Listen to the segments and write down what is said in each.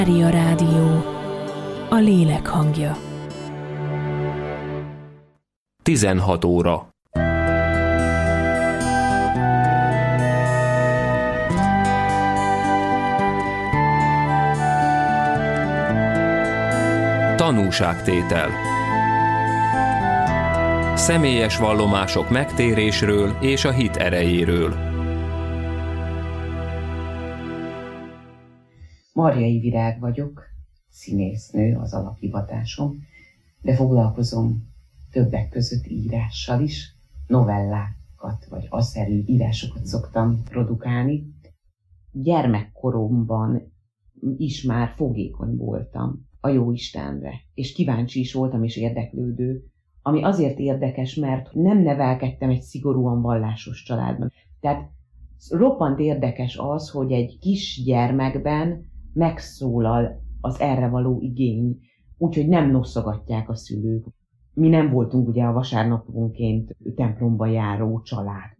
Mária Rádió, a lélek hangja. 16 óra. Tanúságtétel. Személyes vallomások megtérésről és a hit erejéről. Marjai Virág vagyok, színésznő az alaphivatásom, de foglalkozom többek között írással is, novellákat vagy aszerű írásokat szoktam produkálni. Gyermekkoromban is már fogékony voltam a Jóistenre, és kíváncsi is voltam és érdeklődő, ami azért érdekes, mert nem nevelkedtem egy szigorúan vallásos családban. Tehát roppant érdekes az, hogy egy kis gyermekben megszólal az erre való igény, úgyhogy nem noszogatják a szülők. Mi nem voltunk ugye a vasárnaponként templomba járó család.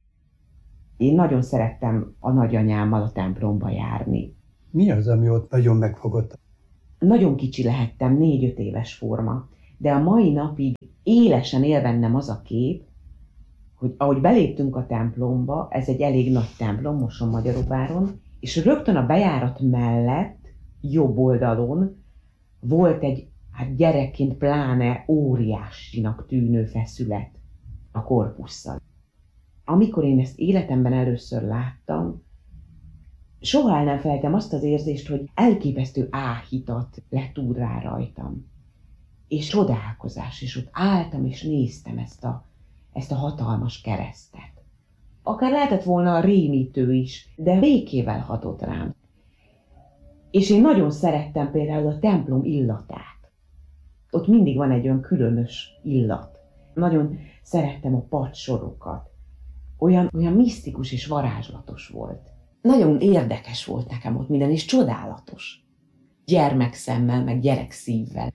Én nagyon szerettem a nagyanyámmal a templomba járni. Mi az, ami ott nagyon megfogott? Nagyon kicsi lehettem, 4-5 éves forma, de a mai napig élesen él bennem az a kép, hogy ahogy beléptünk a templomba, ez egy elég nagy templom, Mosonmagyaróváron, és rögtön a bejárat mellett, jobb oldalon volt egy, gyerekként pláne óriásinak tűnő feszület a korpusszal. Amikor én ezt életemben először láttam, soha el nem felejtem azt az érzést, hogy elképesztő áhítat lett úr rá rajtam. És csodálkozás, és ott álltam és néztem ezt a hatalmas keresztet. Akár lehetett volna rémítő is, de békével hatott rám. És én nagyon szerettem például a templom illatát. Ott mindig van egy olyan különös illat. Nagyon szerettem a padssorokat. Olyan misztikus és varázslatos volt. Nagyon érdekes volt nekem ott minden, és csodálatos. Gyermekszemmel, meg gyerekszívvel.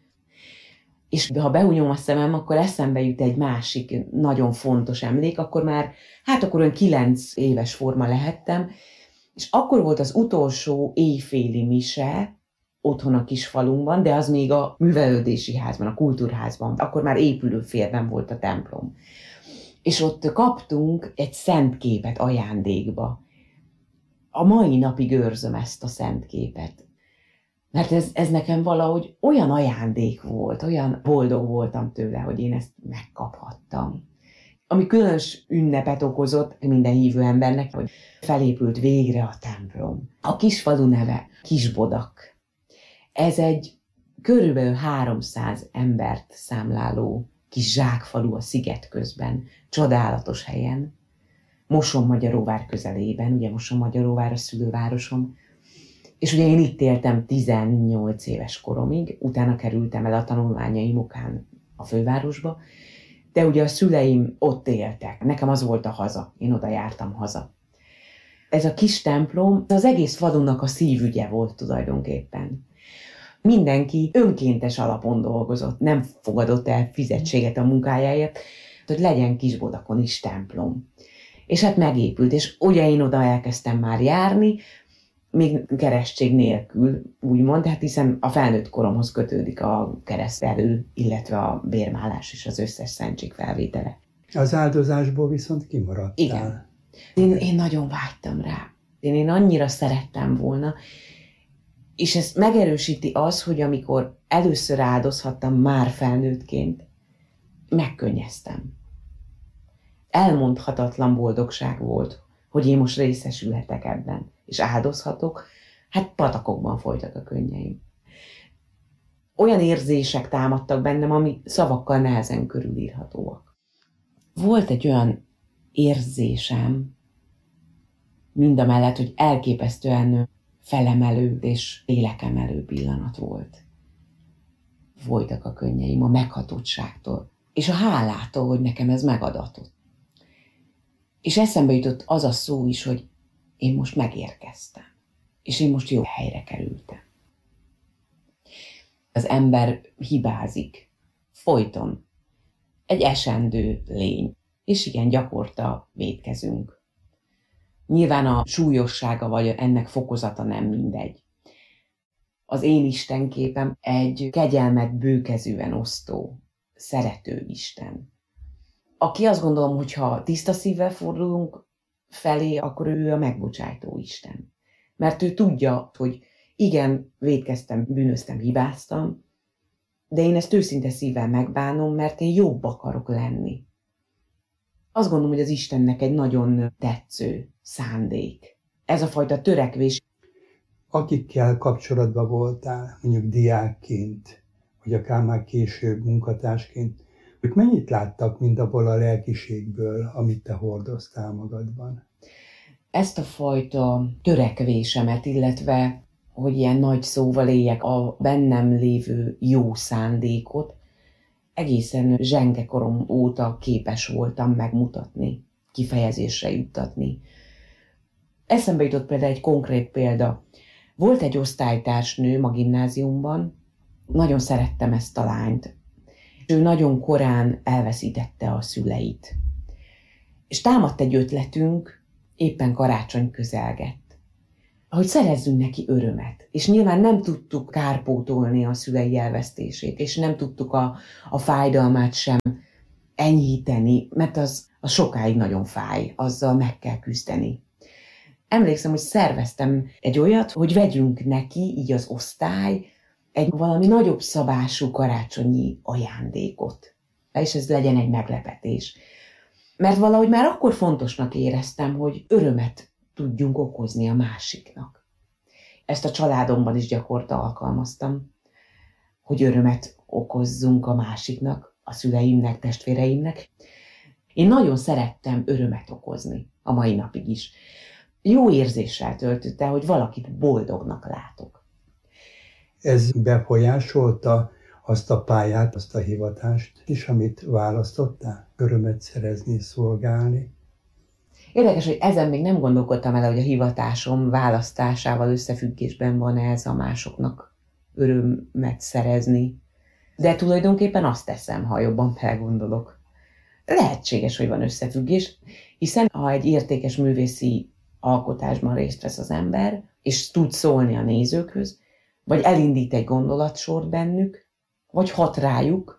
És ha behunyom a szemem, akkor eszembe jut egy másik nagyon fontos emlék, akkor olyan 9 éves forma lehettem, és akkor volt az utolsó éjféli mise otthon a kis falunkban, de az még a művelődési házban, a kultúrházban, akkor már épülőfélben volt a templom. És ott kaptunk egy szent képet ajándékba. A mai napig őrzöm ezt a szent képet. Mert ez nekem valahogy olyan ajándék volt, olyan boldog voltam tőle, hogy én ezt megkaphattam. Ami különös ünnepet okozott minden hívő embernek, hogy felépült végre a templom. A kis falu neve Kisbodak. Ez egy körülbelül 300 embert számláló kis zsákfalu a sziget közben, csodálatos helyen, Mosonmagyaróvár közelében, ugye Mosonmagyaróvár a szülővárosom. És ugye én itt éltem 18 éves koromig, utána kerültem el a tanulmányaim okán a fővárosba, de ugye a szüleim ott éltek. Nekem az volt a haza, én oda jártam haza. Ez a kis templom az egész falunak a szívügye volt tulajdonképpen. Mindenki önkéntes alapon dolgozott, nem fogadott el fizetséget a munkájáért, hogy legyen Kisbodakon is templom. És hát megépült, és ugye én oda elkezdtem már járni, még keresztség nélkül, úgymond, hát hiszen a felnőtt koromhoz kötődik a keresztelő, illetve a bérmálás és az összes szentség felvétele. Az áldozásból viszont kimaradtál. Igen. Én nagyon vágytam rá. Én annyira szerettem volna, és ezt megerősíti az, hogy amikor először áldozhattam már felnőttként, megkönnyeztem. Elmondhatatlan boldogság volt, hogy én most részesülhetek ebben, és áldozhatok, hát patakokban folytak a könnyeim. Olyan érzések támadtak bennem, ami szavakkal nehezen körülírhatóak. Volt egy olyan érzésem, mindamellett, hogy elképesztően felemelő és lélekemelő pillanat volt. Folytak a könnyeim a meghatottságtól, és a hálától, hogy nekem ez megadatott. És eszembe jutott az a szó is, hogy én most megérkeztem, és én most jó helyre kerültem. Az ember hibázik, folyton. Egy esendő lény, és igen, gyakorta vétkezünk. Nyilván a súlyossága vagy ennek fokozata nem mindegy. Az én istenképem egy kegyelmet bőkezűen osztó, szerető Isten. Aki azt gondolom, hogy ha tiszta szívvel fordulunk felé, akkor ő a megbocsájtó Isten. Mert ő tudja, hogy igen, vétkeztem, bűnöztem, hibáztam, de én ezt őszinte szívvel megbánom, mert én jobb akarok lenni. Azt gondolom, hogy az Istennek egy nagyon tetsző szándék. Ez a fajta törekvés. Akikkel kapcsolatban voltál, mondjuk diákként, vagy akár már később munkatársként, ők mennyit láttak mindabból a lelkiségből, amit te hordoztál magadban? Ezt a fajta törekvésemet, illetve hogy ilyen nagy szóval éljek a bennem lévő jó szándékot, egészen zsengekorom óta képes voltam megmutatni, kifejezésre juttatni. Eszembe jutott például egy konkrét példa. Volt egy osztálytársnőm a gimnáziumban, nagyon szerettem ezt a lányt. Ő nagyon korán elveszítette a szüleit. És támadt egy ötletünk, éppen karácsony közelgett, hogy szerezzünk neki örömet. És nyilván nem tudtuk kárpótolni a szülei elvesztését, és nem tudtuk a fájdalmát sem enyhíteni, mert az sokáig nagyon fáj, azzal meg kell küzdeni. Emlékszem, hogy szerveztem egy olyat, hogy vegyünk neki, így az osztály, egy valami nagyobb szabású karácsonyi ajándékot. És ez legyen egy meglepetés. Mert valahogy már akkor fontosnak éreztem, hogy örömet tudjunk okozni a másiknak. Ezt a családomban is gyakorta alkalmaztam, hogy örömet okozzunk a másiknak, a szüleimnek, testvéreimnek. Én nagyon szerettem örömet okozni, a mai napig is. Jó érzéssel töltötte, hogy valakit boldognak látok. Ez befolyásolta azt a pályát, azt a hivatást is, amit választottál? Örömet szerezni, szolgálni? Érdekes, hogy ezen még nem gondolkodtam el, hogy a hivatásom választásával összefüggésben van ez a másoknak örömet szerezni. De tulajdonképpen azt teszem, ha jobban belegondolok. Lehetséges, hogy van összefüggés, hiszen ha egy értékes művészi alkotásban részt vesz az ember, és tud szólni a nézőkhöz, vagy elindít egy gondolatsort bennük, vagy hat rájuk,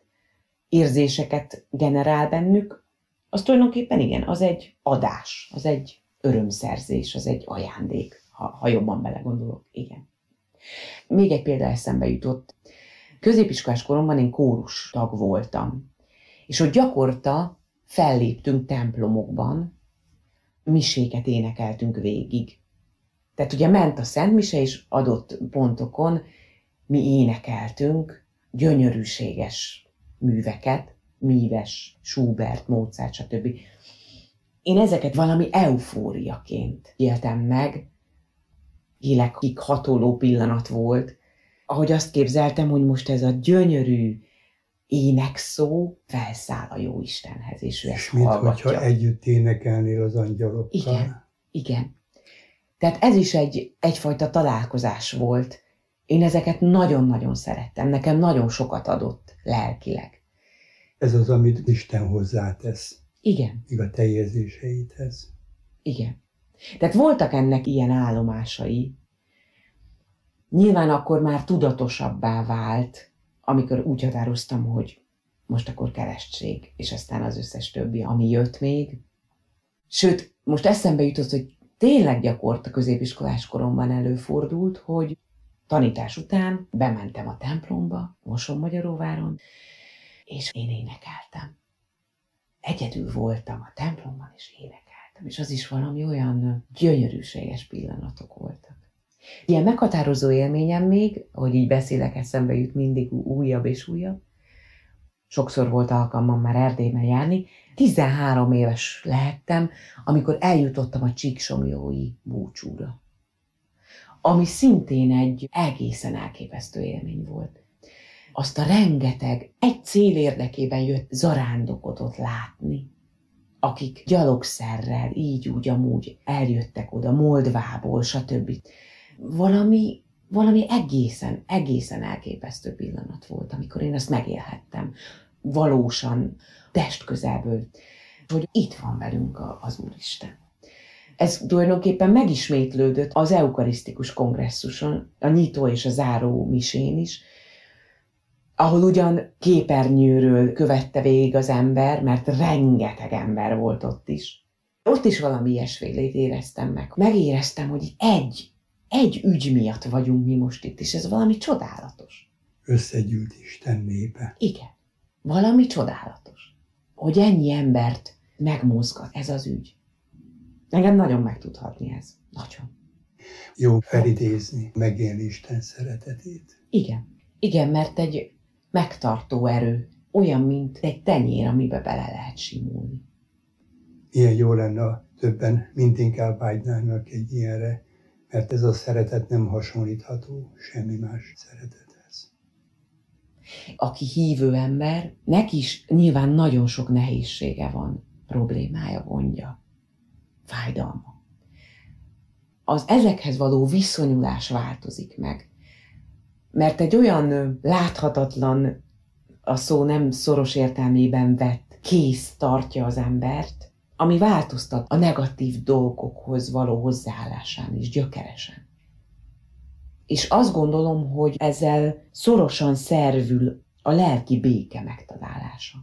érzéseket generál bennük, az tulajdonképpen igen, az egy adás, az egy örömszerzés, az egy ajándék, ha jobban belegondolok, igen. Még egy példa eszembe jutott. Középiskolás koromban én kórus tag voltam, és ott gyakorta felléptünk templomokban, miséket énekeltünk végig. Tehát ugye ment a szentmise, és adott pontokon mi énekeltünk gyönyörűséges műveket, Míves, Schubert, Mozart, stb. Én ezeket valami eufóriaként éltem meg, élekig hatoló pillanat volt, ahogy azt képzeltem, hogy most ez a gyönyörű énekszó felszáll a Jóistenhez, és ő ezt hallgatja. És minthogyha együtt énekelnél az angyalokkal. Igen, igen. Tehát ez is egyfajta találkozás volt. Én ezeket nagyon-nagyon szerettem, nekem nagyon sokat adott lelkileg. Ez az, amit Isten hozzátesz. Igen. Még a te érzéseidhez. Igen. Tehát voltak ennek ilyen állomásai. Nyilván akkor már tudatosabbá vált, amikor úgy határoztam, hogy most akkor keresztség, és aztán az összes többi, ami jött még. Sőt, most eszembe jutott, hogy tényleg gyakorta középiskolás koromban előfordult, hogy tanítás után bementem a templomba, Mosonmagyaróváron, és én énekeltem. Egyedül voltam a templomban, és énekeltem. És az is valami olyan gyönyörűséges pillanatok voltak. Ilyen meghatározó élményem még, hogy így beszélek, eszembe jut mindig újabb és újabb. Sokszor volt alkalmam már Erdélyben járni. 13 éves lehettem, amikor eljutottam a Csíksomlyói búcsúra. Ami szintén egy egészen elképesztő élmény volt. Azt a rengeteg, egy cél érdekében jött zarándokot ott látni, akik gyalogszerrel, így úgy amúgy eljöttek oda, Moldvából, stb. Valami egészen elképesztő pillanat volt, amikor én ezt megélhettem. Valósan, testközelből, hogy itt van velünk az Úristen. Ez tulajdonképpen megismétlődött az eukarisztikus kongresszuson, a nyitó és a záró misén is, ahol ugyan képernyőről követte végig az ember, mert rengeteg ember volt ott is. Ott is valami ilyesfélét éreztem meg. Megéreztem, hogy egy ügy miatt vagyunk mi most itt, és ez valami csodálatos. Összegyűlt Isten népe. Igen, valami csodálatos, hogy ennyi embert megmozgat ez az ügy. Engem nagyon meg tud hatni ez. Nagyon. Jó felidézni, megélni Isten szeretetét. Igen, mert egy megtartó erő, olyan, mint egy tenyér, amibe bele lehet simulni. Ilyen jó lenne, ha többen mindinkább vágynának egy ilyenre, mert ez a szeretet nem hasonlítható semmi más szeretethez. Aki hívő ember, neki is nyilván nagyon sok nehézsége van, problémája, gondja, fájdalma. Az ezekhez való viszonyulás változik meg, mert egy olyan láthatatlan, a szó nem szoros értelmében vett kéz tartja az embert, ami változtat a negatív dolgokhoz való hozzáállásán is gyökeresen. És azt gondolom, hogy ezzel szorosan szervül a lelki béke megtalálása.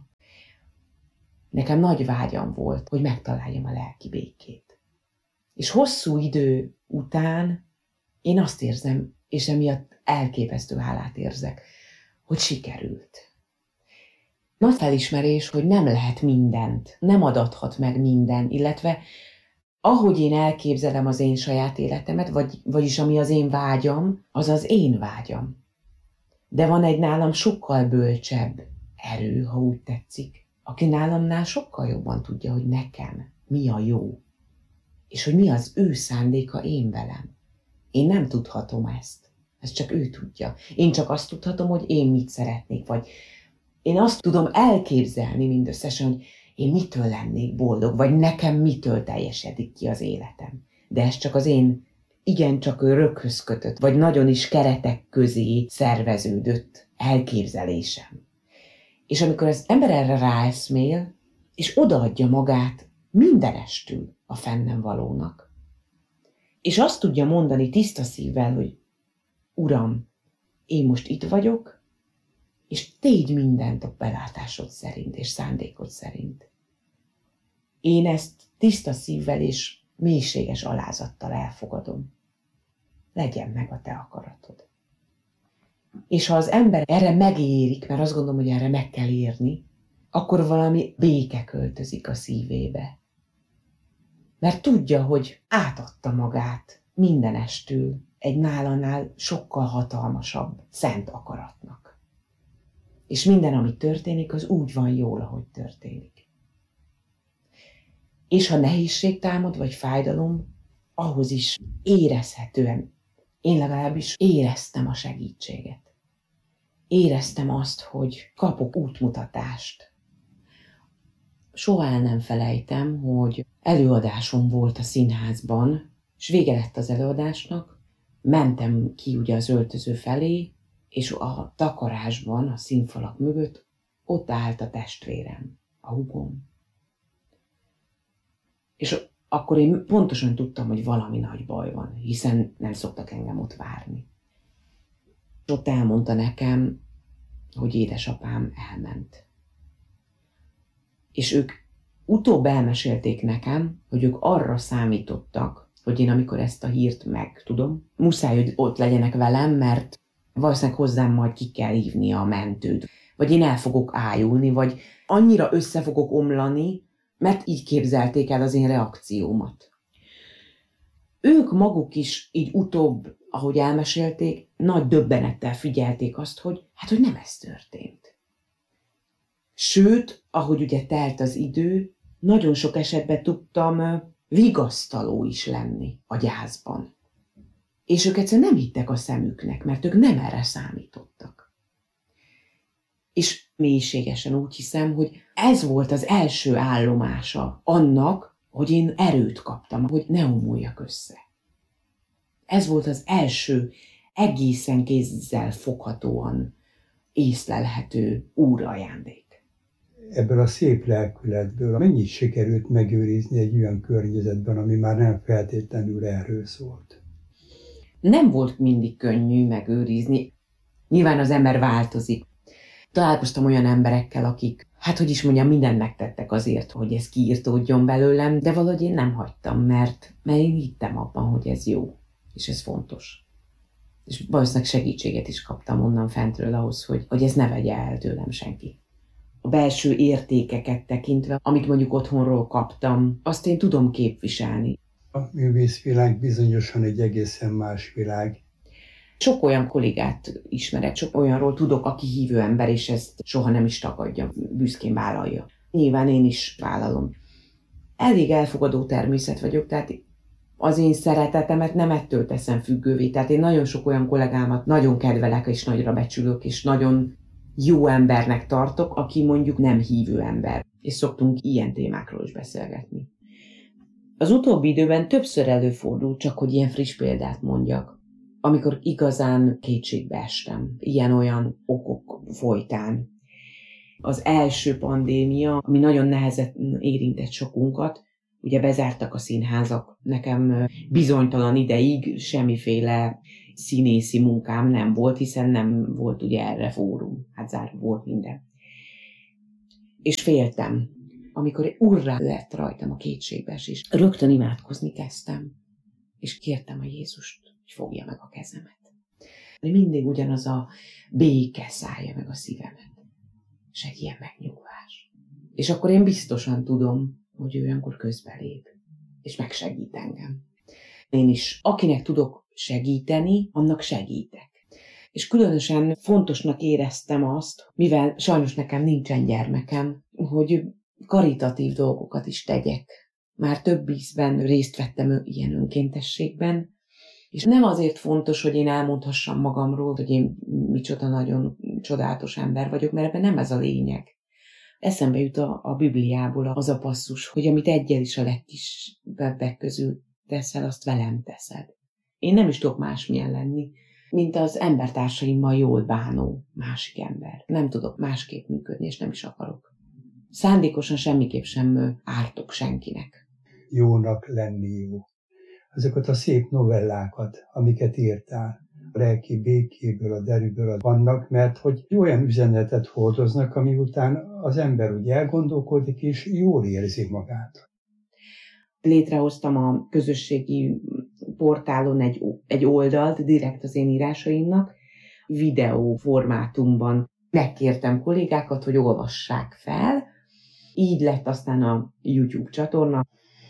Nekem nagy vágyam volt, hogy megtaláljam a lelki békét. És hosszú idő után én azt érzem, és emiatt elképesztő hálát érzek, hogy sikerült. Nagy felismerés, hogy nem lehet mindent, nem adathat meg minden, illetve ahogy én elképzelem az én saját életemet, vagyis ami az én vágyam, az az én vágyam. De van egy nálam sokkal bölcsebb erő, ha úgy tetszik, aki nálamnál sokkal jobban tudja, hogy nekem mi a jó, és hogy mi az ő szándéka én velem. Én nem tudhatom ezt csak ő tudja. Én csak azt tudhatom, hogy én mit szeretnék, vagy én azt tudom elképzelni mindösszesen, hogy én mitől lennék boldog, vagy nekem mitől teljesedik ki az életem. De ez csak az én igencsak röghöz kötött, vagy nagyon is keretek közé szerveződött elképzelésem. És amikor az ember erre ráeszmél, és odaadja magát mindenestül a fennem valónak, és azt tudja mondani tiszta szívvel, hogy Uram, én most itt vagyok, és tégy mindent a belátásod szerint és szándékod szerint. Én ezt tiszta szívvel és mélységes alázattal elfogadom. Legyen meg a te akaratod. És ha az ember erre megérik, mert azt gondolom, hogy erre meg kell érni, akkor valami béke költözik a szívébe. Mert tudja, hogy átadta magát mindenestül egy nálánál sokkal hatalmasabb, szent akaratnak. És minden, ami történik, az úgy van jól, ahogy történik. És ha nehézség támad, vagy fájdalom, ahhoz is érezhetően, én legalábbis éreztem a segítséget. Éreztem azt, hogy kapok útmutatást. Soha el nem felejtem, hogy előadásom volt a színházban, és vége lett az előadásnak, mentem ki ugye az öltöző felé, és a takarásban, a színfalak mögött ott állt a testvérem, a húgom. És akkor én pontosan tudtam, hogy valami nagy baj van, hiszen nem szoktak engem ott várni. És ott elmondta nekem, hogy édesapám elment. És ők utóbb elmesélték nekem, hogy ők arra számítottak, hogy én amikor ezt a hírt megtudom, muszáj, hogy ott legyenek velem, mert valószínűleg hozzám majd ki kell hívni a mentőt. Vagy én el fogok ájulni, vagy annyira össze fogok omlani, mert így képzelték el az én reakciómat. Ők maguk is így utóbb, ahogy elmesélték, nagy döbbenettel figyelték azt, hogy hogy nem ez történt. Sőt, ahogy ugye telt az idő, nagyon sok esetben tudtam vigasztaló is lenni a gyászban. És ők egyszerűen nem hittek a szemüknek, mert ők nem erre számítottak. És mélységesen úgy hiszem, hogy ez volt az első állomása annak, hogy én erőt kaptam, hogy ne omuljak össze. Ez volt az első egészen kézzel foghatóan észlelhető úrajándék. ebből a szép lelkületből mennyit sikerült megőrizni egy olyan környezetben, ami már nem feltétlenül erről szólt? Nem volt mindig könnyű megőrizni. Nyilván az ember változik. Találkoztam olyan emberekkel, akik, hogy is mondjam, mindent megtettek azért, hogy ez kiirtódjon belőlem, de valahogy én nem hagytam, mert én hittem abban, hogy ez jó, és ez fontos. És valószínűleg segítséget is kaptam onnan fentről ahhoz, hogy ez ne vegye el tőlem senki. A belső értékeket tekintve, amit mondjuk otthonról kaptam, azt én tudom képviselni. A művészvilág bizonyosan egy egészen más világ. Sok olyan kollégát ismerek, sok olyanról tudok, aki hívő ember, és ezt soha nem is tagadja, büszkén vállalja. Nyilván én is vállalom. Elég elfogadó természet vagyok, tehát az én szeretetemet nem ettől teszem függővé. Tehát én nagyon sok olyan kollégámat nagyon kedvelek, és nagyra becsülök, és nagyon jó embernek tartok, aki mondjuk nem hívő ember. És szoktunk ilyen témákról is beszélgetni. Az utóbbi időben többször előfordult, csak hogy ilyen friss példát mondjak, amikor igazán kétségbe estem, ilyen-olyan okok folytán. Az első pandémia, ami nagyon nehezen érintett sokunkat, ugye bezártak a színházak, nekem bizonytalan ideig semmiféle színészi munkám nem volt, hiszen nem volt ugye erre fórum, zárva volt minden. És féltem, amikor urrá lett rajtam a kétségbeesés, rögtön imádkozni kezdtem, és kértem a Jézust, hogy fogja meg a kezemet. Mindig ugyanaz a béke szállja meg a szívemet, és egy ilyen megnyugvás. És akkor én biztosan tudom, hogy ő olyankor közbelép, és megsegít engem. Én is, akinek tudok segíteni, annak segítek. És különösen fontosnak éreztem azt, mivel sajnos nekem nincsen gyermekem, hogy karitatív dolgokat is tegyek. Már több ízben részt vettem ilyen önkéntességben, és nem azért fontos, hogy én elmondhassam magamról, hogy én micsoda nagyon csodálatos ember vagyok, mert ebben nem ez a lényeg. Eszembe jut a Bibliából az a passzus, hogy amit egyel is a legkisebbek közül teszel, azt velem teszed. Én nem is tudok másmilyen lenni, mint az embertársaimmal jól bánó másik ember. Nem tudok másképp működni, és nem is akarok. Szándékosan semmiképp sem ártok senkinek. Jónak lenni jó. Azokat a szép novellákat, amiket írtál, a lelki békéből, a derűből vannak, mert hogy olyan üzenetet hordoznak, ami után az ember úgy elgondolkodik, és jól érzi magát. Létrehoztam a közösségi portálon egy oldalt, direkt az én írásaimnak, videó formátumban megkértem kollégákat, hogy olvassák fel. Így lett aztán a YouTube csatorna.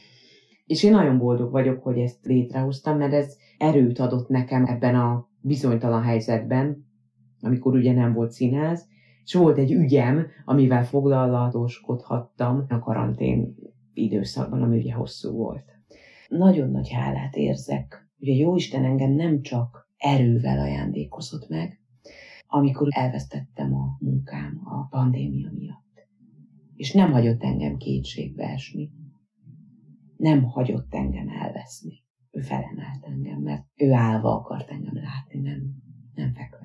És én nagyon boldog vagyok, hogy ezt létrehoztam, mert ez erőt adott nekem ebben a bizonytalan helyzetben, amikor ugye nem volt színház, és volt egy ügyem, amivel foglalatoskodhattam a karantén időszakban, ami ugye hosszú volt. Nagyon nagy hálát érzek, hogy a Jóisten engem nem csak erővel ajándékozott meg, amikor elvesztettem a munkám a pandémia miatt. És nem hagyott engem kétségbe esni. Nem hagyott engem elveszni. Ő felemelt engem, mert ő állva akart engem látni, nem fekve.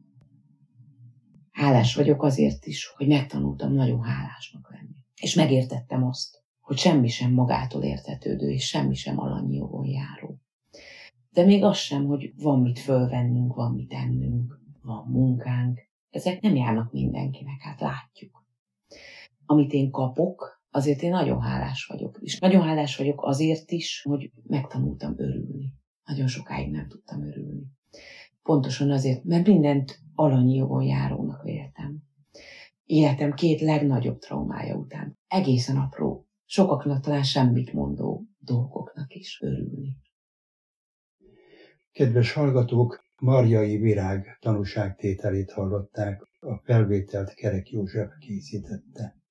Hálás vagyok azért is, hogy megtanultam nagyon hálásnak lenni. És megértettem azt, hogy semmi sem magától értetődő, és semmi sem alanyi jogon járó. De még az sem, hogy van mit fölvennünk, van mit ennünk, van munkánk. Ezek nem járnak mindenkinek, látjuk. Amit én kapok, azért én nagyon hálás vagyok. És nagyon hálás vagyok azért is, hogy megtanultam örülni. Nagyon sokáig nem tudtam örülni. Pontosan azért, mert mindent alanyi jogon járónak véltem. Életem 2 legnagyobb traumája után egészen apró, sokaknak talán semmit mondó dolgoknak is örülni. Kedves hallgatók, Marjai Virág tanúságtételét hallották, a felvételt Kerek József készítette.